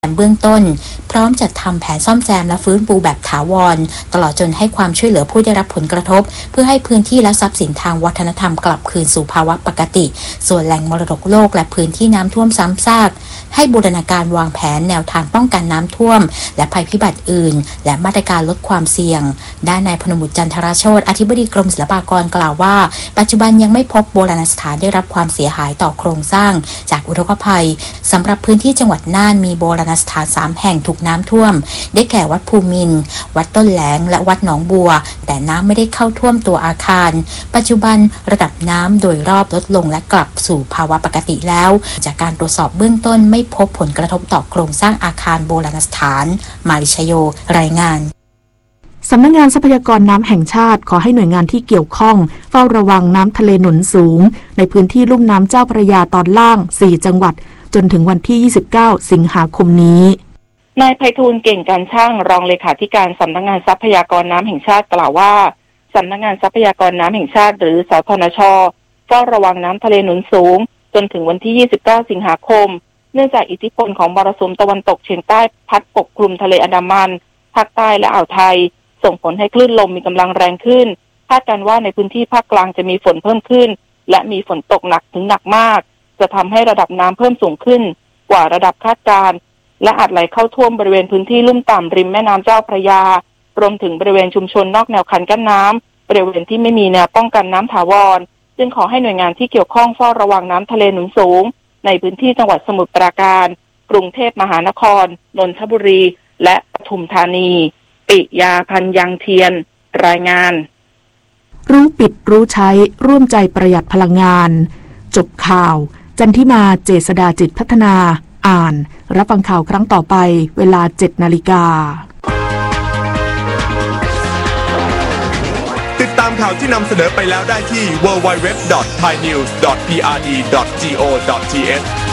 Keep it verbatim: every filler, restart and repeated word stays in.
เบื้องต้นพร้อมจัดทำแผนซ่อมแซมและฟื้นฟูแบบถาวรตลอดจนให้ความช่วยเหลือผู้ได้รับผลกระทบเพื่อให้พื้นที่และทรัพย์สินทางวัฒนธรรมกลับคืนสู่ภาวะปกติส่วนแหล่งมรดกโลกและพื้นที่น้ำท่วมซ้ำซากให้บูรณาการวางแผนแนวทางป้องกันน้ำท่วมและภัยพิบัติอื่นและมาตรการลดความเสี่ยงด้านนายพนมบุตรจันทราโชติอธิบดีกรมศิลปากรกล่าวว่าปัจจุบันยังไม่พบโบราณสถานได้รับความเสียหายต่อโครงสร้างจากอุทกภัยสำหรับพื้นที่จังหวัดน่านมีโบราณสถานสามแห่งถูกน้ำท่วมได้แก่วัดภูมินทร์วัดต้นแหลงและวัดหนองบัวแต่น้ำไม่ได้เข้าท่วมตัวอาคารปัจจุบันระดับน้ำโดยรอบลดลงและกลับสู่ภาวะปกติแล้วจากการตรวจสอบเบื้องต้นไม่พบผลกระทบต่อโครงสร้างอาคารโบราณสถานมาริชโยรายงานสำนักงานทรัพยากรน้ำแห่งชาติขอให้หน่วยงานที่เกี่ยวข้องเฝ้าระวังน้ำทะเลหนุนสูงในพื้นที่ลุ่มน้ำเจ้าพระยาตอนล่างสี่จังหวัดจนถึงวันที่ยี่สิบเก้าสิงหาคมนี้นายไพฑูรย์เก่งการช่างรองเลขาธิการสำนักงานทรัพยากรน้ำแห่งชาติกล่าวว่าสำนักงานทรัพยากรน้ำแห่งชาติหรือสทนช.เฝ้าระวังน้ำทะเลหนุนสูงจนถึงวันที่ยี่สิบเก้าสิงหาคมเนื่องจากอิทธิพลของมรสุมตะวันตกเฉียงใต้พัดปกคลุมทะเลอันดามันภาคใต้และอ่าวไทยส่งผลให้คลื่นลมมีกำลังแรงขึ้นคาดการณ์ว่าในพื้นที่ภาคกลางจะมีฝนเพิ่มขึ้นและมีฝนตกหนักถึงหนักมากจะทำให้ระดับน้ำเพิ่มสูงขึ้นกว่าระดับคาดการณ์และอาจไหลเข้าท่วมบริเวณพื้นที่ลุ่มต่ำริมแม่น้ำเจ้าพระยารวมถึงบริเวณชุมชนนอกแนวคันกั้นน้ำบริเวณที่ไม่มีแนวป้องกันน้ำถาวรจึงขอให้หน่วยงานที่เกี่ยวข้องเฝ้าระวังน้ำทะเลหนุนสูงในพื้นที่จังหวัดสมุทรปราการกรุงเทพมหานครนนทบุรีและปทุมธานีปิยาพันยังเทียนรายงานรู้ปิดรู้ใช้ร่วมใจประหยัดพลังงานจบข่าวจันทิมาเจษฎาจิตพัฒนาอ่านรับฟังข่าวครั้งต่อไปเวลา เจ็ดนาฬิกาติดตามข่าวที่นำเสนอไปแล้วได้ที่ ดับเบิลยู ดับเบิลยู ดับเบิลยู ดอท ไทยนิวส์ ดอท พี อาร์ ดี ดอท จี โอ ดอท ที เอช